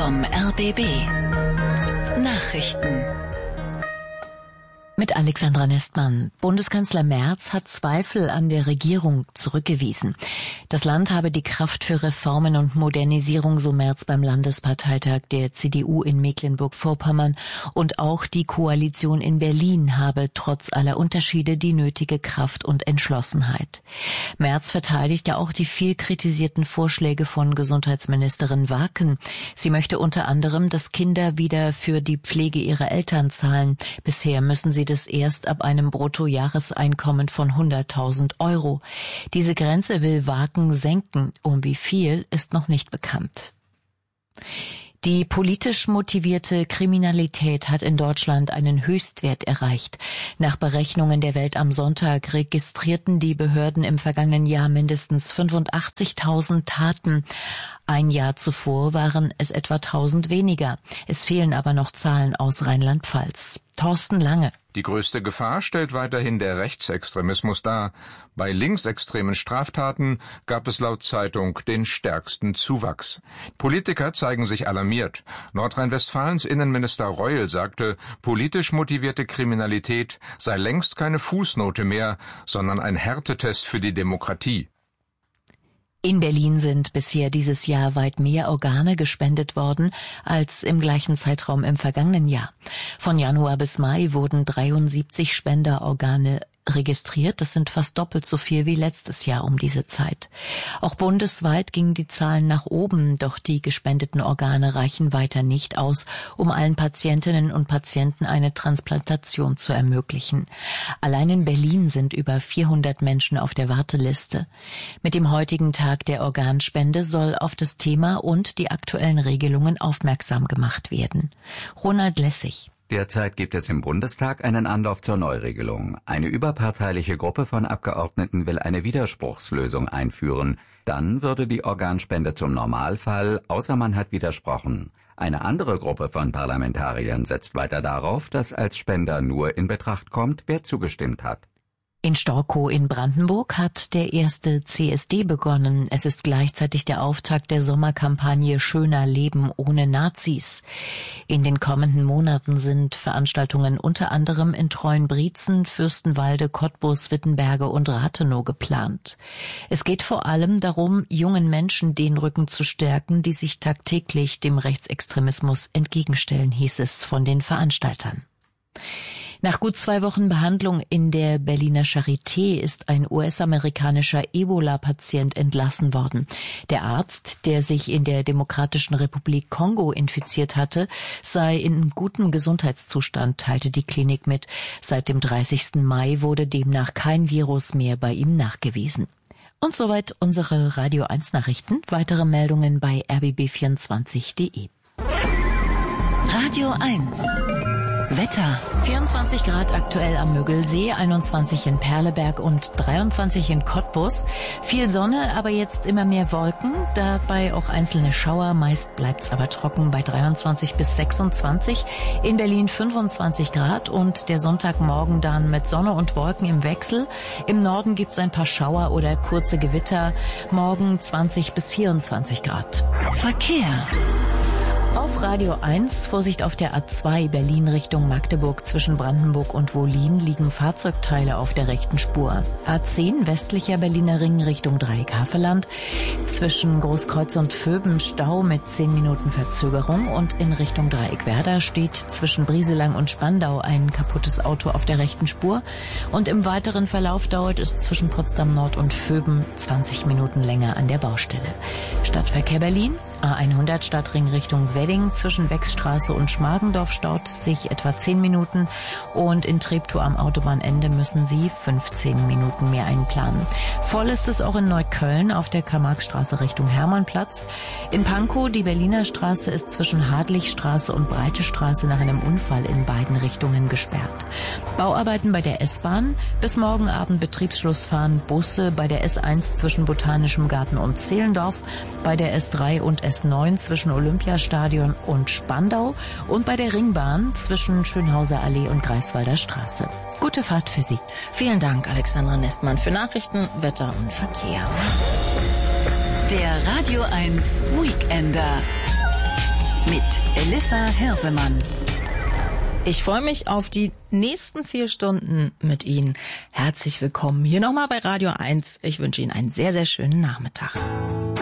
vom RBB. Nachrichten. Mit Alexandra Nestmann. Bundeskanzler Merz hat Zweifel an der Regierung zurückgewiesen. Das Land habe die Kraft für Reformen und Modernisierung, so Merz beim Landesparteitag der CDU in Mecklenburg-Vorpommern. Und auch die Koalition in Berlin habe trotz aller Unterschiede die nötige Kraft und Entschlossenheit. Merz verteidigte auch die viel kritisierten Vorschläge von Gesundheitsministerin Waken. Sie möchte unter anderem, dass Kinder wieder für die Pflege ihrer Eltern zahlen. Bisher müssen sie das erst ab einem Bruttojahreseinkommen von 100.000 Euro. Diese Grenze will Waken senken. Um wie viel ist noch nicht bekannt. Die politisch motivierte Kriminalität hat in Deutschland einen Höchstwert erreicht. Nach Berechnungen der Welt am Sonntag registrierten die Behörden im vergangenen Jahr mindestens 85.000 Taten. Ein Jahr zuvor waren es etwa 1.000 weniger. Es fehlen aber noch Zahlen aus Rheinland-Pfalz. Thorsten Lange. Die größte Gefahr stellt weiterhin der Rechtsextremismus dar. Bei linksextremen Straftaten gab es laut Zeitung den stärksten Zuwachs. Politiker zeigen sich alarmiert. Nordrhein-Westfalens Innenminister Reul sagte, politisch motivierte Kriminalität sei längst keine Fußnote mehr, sondern ein Härtetest für die Demokratie. In Berlin sind bisher dieses Jahr weit mehr Organe gespendet worden als im gleichen Zeitraum im vergangenen Jahr. Von Januar bis Mai wurden 73 Spenderorgane registriert. Das sind fast doppelt so viel wie letztes Jahr um diese Zeit. Auch bundesweit gingen die Zahlen nach oben, doch die gespendeten Organe reichen weiter nicht aus, um allen Patientinnen und Patienten eine Transplantation zu ermöglichen. Allein in Berlin sind über 400 Menschen auf der Warteliste. Mit dem heutigen Tag der Organspende soll auf das Thema und die aktuellen Regelungen aufmerksam gemacht werden. Ronald Lessig. Derzeit gibt es im Bundestag einen Anlauf zur Neuregelung. Eine überparteiliche Gruppe von Abgeordneten will eine Widerspruchslösung einführen. Dann würde die Organspende zum Normalfall, außer man hat widersprochen. Eine andere Gruppe von Parlamentariern setzt weiter darauf, dass als Spender nur in Betracht kommt, wer zugestimmt hat. In Storkow in Brandenburg hat der erste CSD begonnen. Es ist gleichzeitig der Auftakt der Sommerkampagne Schöner Leben ohne Nazis. In den kommenden Monaten sind Veranstaltungen unter anderem in Treuenbrietzen, Fürstenwalde, Cottbus, Wittenberge und Rathenow geplant. Es geht vor allem darum, jungen Menschen den Rücken zu stärken, die sich tagtäglich dem Rechtsextremismus entgegenstellen, hieß es von den Veranstaltern. Nach gut 2 Wochen Behandlung in der Berliner Charité ist ein US-amerikanischer Ebola-Patient entlassen worden. Der Arzt, der sich in der Demokratischen Republik Kongo infiziert hatte, sei in gutem Gesundheitszustand, teilte die Klinik mit. Seit dem 30. Mai wurde demnach kein Virus mehr bei ihm nachgewiesen. Und soweit unsere Radio 1 Nachrichten. Weitere Meldungen bei rbb24.de. Radio 1 Wetter. 24 Grad aktuell am Mögelsee, 21 in Perleberg und 23 in Cottbus. Viel Sonne, aber jetzt immer mehr Wolken, dabei auch einzelne Schauer. Meist bleibt's aber trocken bei 23 bis 26. In Berlin 25 Grad und der Sonntagmorgen dann mit Sonne und Wolken im Wechsel. Im Norden gibt's ein paar Schauer oder kurze Gewitter. Morgen 20 bis 24 Grad. Verkehr. Auf Radio 1, Vorsicht auf der A2 Berlin Richtung Magdeburg zwischen Brandenburg und Wohlin liegen Fahrzeugteile auf der rechten Spur. A10 westlicher Berliner Ring Richtung Dreieck-Havelland zwischen Großkreuz und Vöben Stau mit 10 Minuten Verzögerung und in Richtung Dreieck-Werder steht zwischen Brieselang und Spandau ein kaputtes Auto auf der rechten Spur und im weiteren Verlauf dauert es zwischen Potsdam Nord und Vöben 20 Minuten länger an der Baustelle. Stadtverkehr Berlin, A100 Stadtring Richtung Wedding zwischen Wechsstraße und Schmargendorf staut sich etwa 10 Minuten und in Treptow am Autobahnende müssen Sie 15 Minuten mehr einplanen. Voll ist es auch in Neukölln auf der Karl-Marx-Straße Richtung Hermannplatz. In Pankow die Berliner Straße ist zwischen Hadlichstraße und Breite Straße nach einem Unfall in beiden Richtungen gesperrt. Bauarbeiten bei der S-Bahn, bis morgen Abend Betriebsschluss fahren Busse bei der S1 zwischen Botanischem Garten und Zehlendorf, bei der S3 und S9 zwischen Olympiastadion und Spandau und bei der Ringbahn zwischen Schönhauser Allee und Greifswalder Straße. Gute Fahrt für Sie. Vielen Dank, Alexandra Nestmann, für Nachrichten, Wetter und Verkehr. Der Radio 1 Weekender mit Elissa Hirsemann. Ich freue mich auf die nächsten 4 Stunden mit Ihnen. Herzlich willkommen hier nochmal bei Radio 1. Ich wünsche Ihnen einen sehr, sehr schönen Nachmittag.